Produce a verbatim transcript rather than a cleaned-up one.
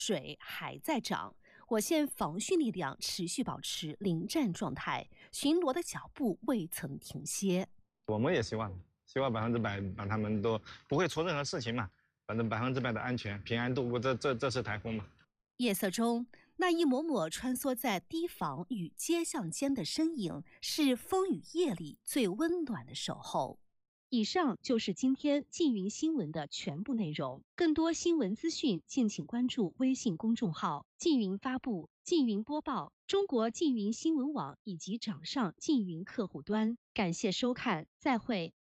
水还在涨，我县防汛力量持续保持临战状态，巡逻的脚步未曾停歇。 我们也希望，希望百分之百把他们都不会出任何事情嘛，反正百分之百的安全，平安度过这这这次台风嘛。 夜色中，那一抹抹穿梭在堤防与街巷间的身影，是风雨夜里最温暖的守候。以上就是今天缙云新闻的全部内容。更多新闻资讯，敬请关注微信公众号“缙云发布”、“缙云播报”、中国缙云新闻网以及掌上缙云客户端。感谢收看，再会。